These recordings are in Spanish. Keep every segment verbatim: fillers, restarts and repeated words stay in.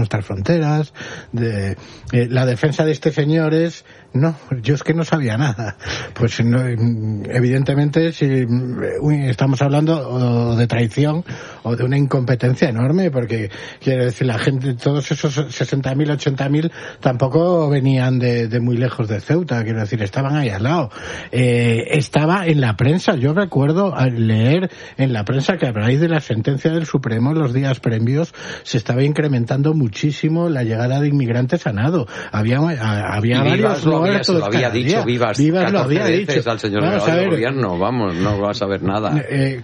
nuestras fronteras, de eh, la defensa de este señor es, no, yo es que no sabía nada. Pues no, evidentemente si uy, estamos hablando de traición o de una incompetencia enorme, porque quiero decir, la gente, todos esos sesenta mil, ochenta mil tampoco venían de, de muy lejos de Ceuta, quiero decir, estaban ahí al lado. Eh, estaba en la prensa, yo recuerdo leer en la prensa que a raíz de la sentencia del Supremo en los días previos se estaba incrementando muchísimo la llegada de inmigrantes a nado. Había, había varios lo había, se lo había dicho, Vivas, Vivas lo había dicho al señor delegado del gobierno, vamos, no vas a ver nada. Eh,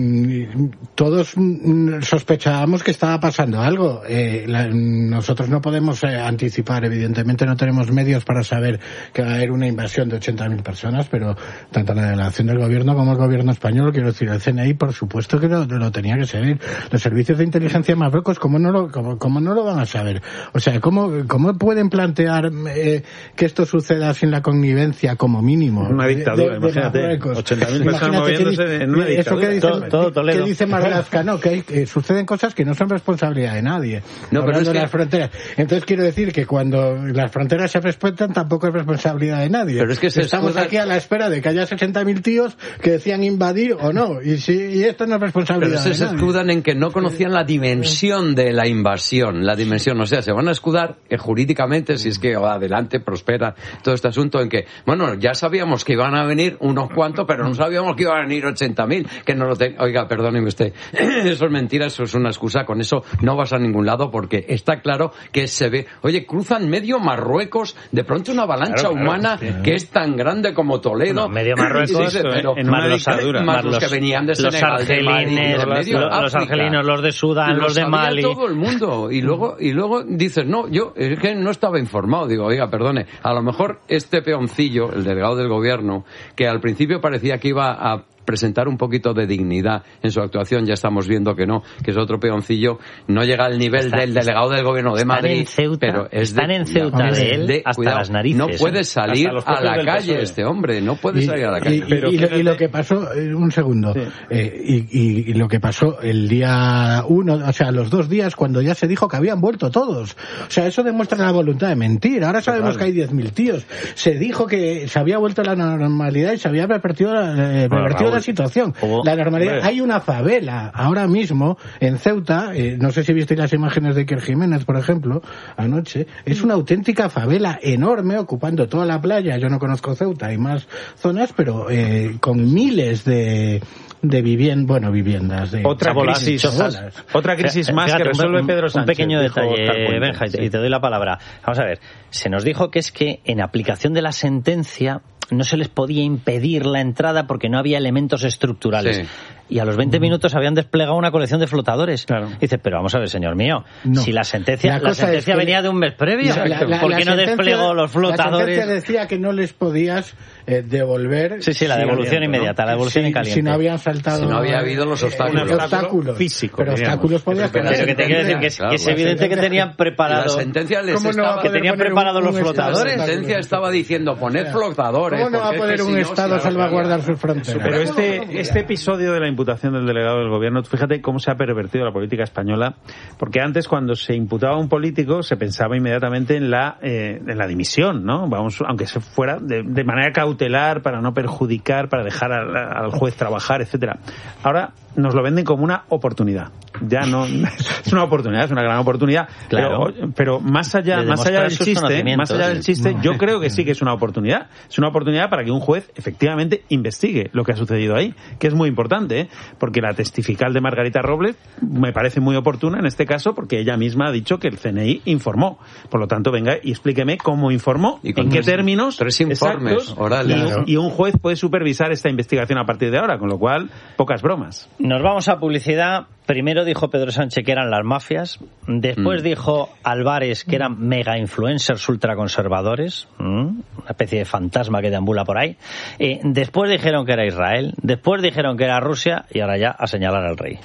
todos sospechábamos que estaba pasando algo. Eh, la, nosotros no podemos eh, anticipar, evidentemente no tenemos medios para saber que va a haber una invasión de ochenta mil personas, pero tanto la delegación del gobierno como el gobierno español, quiero decir, el C N I, por supuesto que lo, lo tenía que saber. Los servicios de inteligencia de Marruecos, ¿cómo no lo, cómo, cómo no lo van a saber? O sea, ¿cómo, cómo pueden plantear eh, que esto suceda sin la connivencia como mínimo? Una dictadura, de, de, imagínate. ochenta mil personas moviéndose que, en una dictadura. Eso que dice, todo, todo que dice Marlaska, no, que, hay, que suceden cosas que no son responsabilidad de nadie. No, pero es de que... las fronteras. Entonces quiero decir que cuando las fronteras se respetan tampoco es responsabilidad de nadie. Pero es que se estamos escuda... aquí a la espera de que haya sesenta mil tíos que decían invadir o no, y si y esto no es responsabilidad pero de se nadie. escudan en que no conocían la dimensión de la invasión, la dimensión, o sea, se van a escudar eh, jurídicamente, si es que va adelante, prospera todo este asunto en que, bueno, ya sabíamos que iban a venir unos cuantos, pero no sabíamos que iban a venir ochenta mil, que no lo ten... Oiga, perdóneme usted, eso es mentira, eso es una excusa, con eso no vas a ningún lado, porque está claro que se ve, oye, cruzan medio Marruecos, de pronto una avalancha claro, humana claro, sí, que es tan grande como Toledo. No, medio Marruecos, sí, pero en una dictadura. Más los, los que venían de Senegal, los argelines, de medio los, los argelinos, los de Sudán, los, los de Mali. Todo el mundo. Y luego, y luego dices, no, yo es que no estaba informado. Digo, oiga, perdone, a lo mejor este peoncillo, el delegado del gobierno, que al principio parecía que iba a presentar un poquito de dignidad en su actuación, ya estamos viendo que no, que es otro peoncillo, no llega al nivel Está, del delegado del gobierno de Madrid, en Ceuta, pero es están de, en Ceuta de, de él hasta cuidado, las narices. No puede salir a la calle este hombre, no puede y, salir a la calle. Y, pero y, y, y lo que pasó, eh, un segundo, sí. eh, y, y, y lo que pasó el día uno, o sea, los dos días cuando ya se dijo que habían vuelto todos, o sea, eso demuestra la voluntad de mentir. Ahora sabemos Total. que hay diez mil tíos. Se dijo que se había vuelto a la normalidad y se había revertido, eh, revertido la situación. Hubo, la normalidad. Hombre. Hay una favela ahora mismo en Ceuta, eh, no sé si visteis las imágenes de Iker Jiménez, por ejemplo, anoche, es una auténtica favela enorme ocupando toda la playa. Yo no conozco Ceuta, hay más zonas, pero eh, con miles de de viviendas, bueno, viviendas de otra chabolas, crisis, chabolas. otra crisis más Fíjate, que resuelve un, Pedro Sánchez. Un pequeño detalle, Benja, sí. y te doy la palabra. Vamos a ver, se nos dijo que es que en aplicación de la sentencia no se les podía impedir la entrada porque no había elementos estructurales. Sí. Y a los veinte minutos habían desplegado una colección de flotadores. Claro. Dice, pero vamos a ver, señor mío, no. si la sentencia, la la sentencia es que venía de un mes previo, la, la, ¿por qué no desplegó los flotadores? La sentencia decía que no les podías eh, devolver. Sí, sí, la devolución habiendo, inmediata, ¿no? la devolución si, en caliente. Si no habían saltado. Si no había habido los obstáculos. Los obstáculos físicos. Pero diríamos. obstáculos podías Pero, pero que te quiero decir que es, claro, que es evidente que tenían preparado. La sentencia les estaba, no que tenían preparados los flotadores. La sentencia estaba diciendo, poned flotadores. ¿Cómo no va a poder un Estado salvaguardar sus fronteras? Pero este este episodio de la imputación del delegado del gobierno, fíjate cómo se ha pervertido la política española, porque antes cuando se imputaba a un político se pensaba inmediatamente en la eh, en la dimisión, ¿no? Vamos, aunque se fuera de, de manera cautelar para no perjudicar, para dejar al, al juez trabajar, etcétera. Ahora nos lo venden como una oportunidad. Ya no es una oportunidad, es una gran oportunidad. Claro. Pero, pero más allá, de más allá del chiste, más allá del chiste, no. yo creo que sí que es una oportunidad. Es una oportunidad para que un juez efectivamente investigue lo que ha sucedido ahí, que es muy importante, ¿eh? Porque la testifical de Margarita Robles me parece muy oportuna en este caso, porque ella misma ha dicho que el C N I informó. Por lo tanto, venga y explíqueme cómo informó, y en qué términos tres informes orales. Y, y un juez puede supervisar esta investigación a partir de ahora, con lo cual, pocas bromas. Nos vamos a publicidad. Primero dijo Pedro Sánchez que eran las mafias, después mm. dijo Álvarez que eran mega influencers ultraconservadores, mm, una especie de fantasma que deambula por ahí, eh, después dijeron que era Israel, después dijeron que era Rusia y ahora ya a señalar al rey.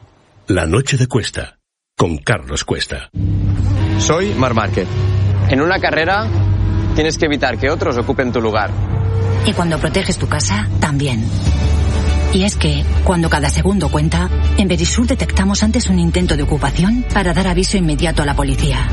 La noche de Cuesta, con Carlos Cuesta. Soy Marc Márquez. En una carrera tienes que evitar que otros ocupen tu lugar. Y cuando proteges tu casa, también. Y es que, cuando cada segundo cuenta, en Verisur detectamos antes un intento de ocupación para dar aviso inmediato a la policía.